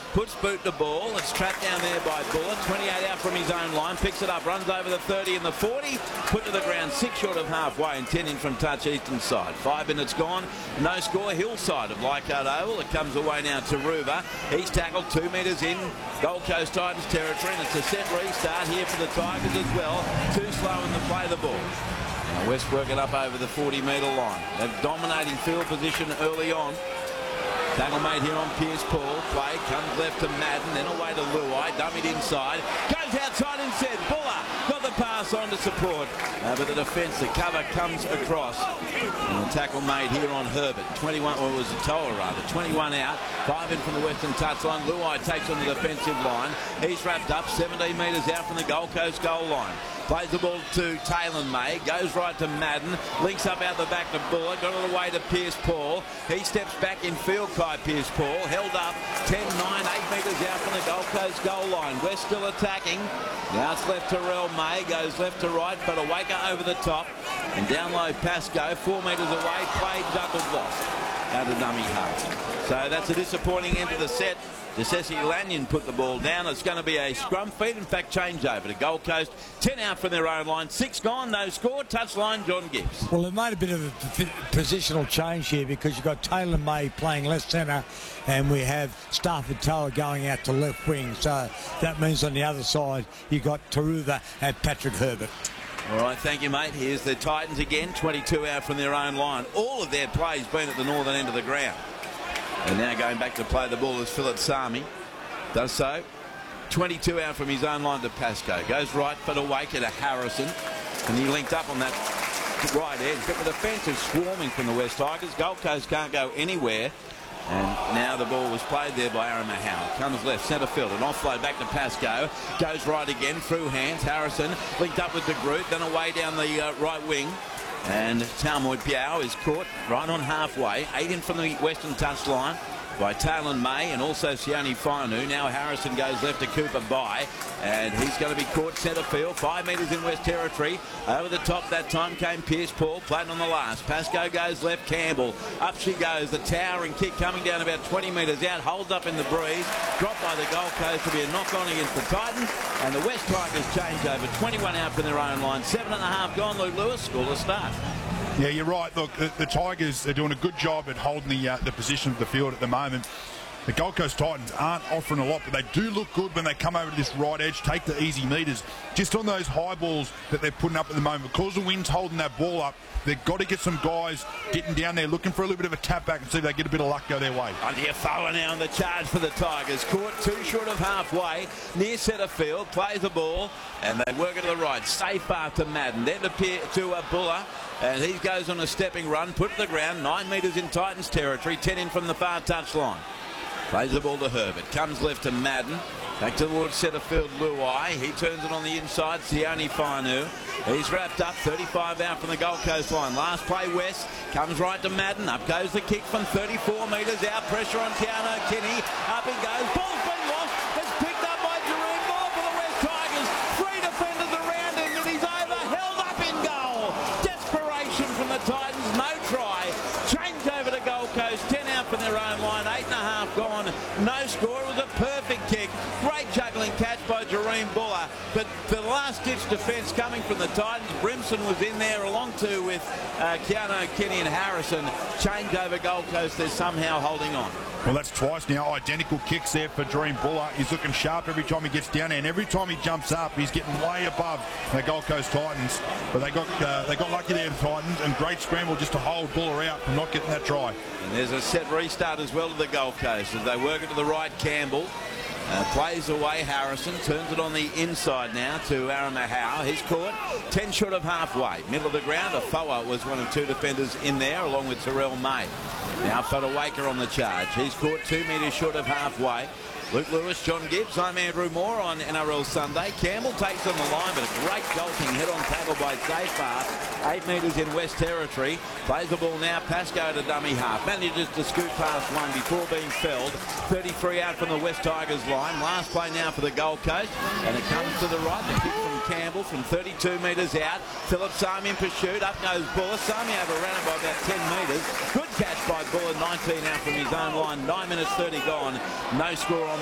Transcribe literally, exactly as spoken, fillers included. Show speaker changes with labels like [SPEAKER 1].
[SPEAKER 1] puts boot the ball. It's trapped down there by Buller. twenty-eight out from his own line. Picks it up, runs over the thirty and the forty. Put to the ground, six short of halfway and ten in from touch eastern side. Five minutes gone. No score. Hillside of Leichhardt Oval. It comes away now to Ruva. He's tackled two metres in Gold Coast Titans territory, and it's a set restart here for the Tigers as well. Too slow in the play the ball. Now West working up over the forty metre line. They're dominating field position early on. Tackle made here on Pierce Paul. Play comes left to Madden, then away to Luai. Dummied inside. Goes outside instead. Buller got the pass on to support. Uh, but the defence, the cover comes across. And the tackle made here on Herbert. twenty-one, or it was a Toa rather. twenty-one out. Five in from the western touchline. Luai takes on the defensive line. He's wrapped up seventeen metres out from the Gold Coast goal line. Plays the ball to Taylor May. Goes right to Madden. Links up out the back to Buller. Got it away to Pierce Paul. He steps back in field, Kai Pierce Paul. Held up ten nine, eight metres out from the Gold Coast goal line. West still attacking. Now it's left to Terrell May. Goes left to right. But a waker over the top. And down low Pascoe. Four metres away. Played Douglas lost. Out of dummy half. So that's a disappointing end of the set. Desessi Lanyon put the ball down. It's going to be a scrum feed. In fact, change over to Gold Coast. ten out from their own line. Six gone. No score. Touchline, John Gibbs.
[SPEAKER 2] Well, they've made a bit of a positional change here because you've got Taylor May playing left centre and we have Stafford Toa going out to left wing. So that means on the other side you've got Taruva and Patrick Herbert.
[SPEAKER 1] All right, thank you, mate. Here's the Titans again. twenty-two out from their own line. All of their plays been at the northern end of the ground. And now going back to play the ball is Philip Sami. Does so. twenty-two out from his own line to Pascoe. Goes right, but away to Harrison. And he linked up on that right edge. But the defence is swarming from the West Tigers. Gold Coast can't go anywhere. And now the ball was played there by Aaron Mahau. Comes left, centre field. An offload back to Pascoe. Goes right again, through hands. Harrison linked up with De Groot. Then away down the uh, right wing. And Talmoy Piao is caught right on halfway. Eight in from the western touchline by Taylor May and also Sione Fainu. Now Harrison goes left to Cooper By, and he's going to be caught centre field. Five metres in West Territory. Over the top that time came Pierce Paul. Played on the last. Pascoe goes left. Campbell. Up she goes. The towering kick coming down about twenty metres out. Holds up in the breeze. Dropped by the Gold Coast to be a knock-on against the Titans. And the West Tigers change over. twenty-one out from their own line. Seven and a half gone. Luke Lewis, scoreless start.
[SPEAKER 3] Yeah, you're right. Look, the, the Tigers are doing a good job at holding the uh, the position of the field at the moment. The Gold Coast Titans aren't offering a lot, but they do look good when they come over to this right edge, take the easy metres. Just on those high balls that they're putting up at the moment, because the wind's holding that ball up, they've got to get some guys getting down there looking for a little bit of a tap back and see if they get a bit of luck go their way.
[SPEAKER 1] Ondiafoa now on the charge for the Tigers. Caught too short of halfway, near centre field, plays the ball, and they work it to the right. Safe after Madden, then to, Pier, to uh, Buller, and he goes on a stepping run, put to the ground, nine metres in Titans territory, ten in from the far touchline. Plays the ball to Herbert. Comes left to Madden. Back towards centre field, Luai. He turns it on the inside. Sione Fainu. He's wrapped up. thirty-five out from the Gold Coast line. Last play West. Comes right to Madden. Up goes the kick from thirty-four metres out. Pressure on Keanu Kinney. Up he goes. Ball's been lost. It's picked up by Jerome. Ball for the West Tigers. Three defenders around him and he's over. Held up in goal. Desperation from the Titans. No try. Change over to Gold Coast. ten out from their own line. Eight and a half gone. No score. It was a perfect kick. Great juggling catch by Jerome Buller. But the last-ditch defence coming from the Titans. Brimson was in there along to with uh, Keanu Kinney and Harrison. Change over Gold Coast. They're somehow holding on.
[SPEAKER 3] Well, that's twice now. Identical kicks there for Jerome Buller. He's looking sharp every time he gets down there, and every time he jumps up, he's getting way above the Gold Coast Titans. But they got uh, they got lucky there, the Titans, and great scramble just to hold Buller out from not getting that try.
[SPEAKER 1] And there's a set restart as well to the Gold Coast as they work it to the right. Campbell uh, plays away Harrison, turns it on the inside now to Aaron Mahau. He's caught ten short of halfway. Middle of the ground, Afoa was one of two defenders in there along with Terrell May. Now Fodawaker on the charge. He's caught two metres short of halfway. Luke Lewis, John Gibbs, I'm Andrew Moore on N R L Sunday. Campbell takes on the line, but a great jolting head-on tackle by Safar. Eight metres in West Territory. Plays the ball now, Pascoe to dummy half. Manages to scoot past one before being felled. thirty-three out from the West Tigers line. Last play now for the Gold Coast. And it comes to the right. The kick from Campbell from thirty-two metres out. Philip Sami in pursuit. Up goes Buller. Sami overran it by about ten metres. Good catch by Buller. nineteen out from his own line. nine minutes thirty gone. No score on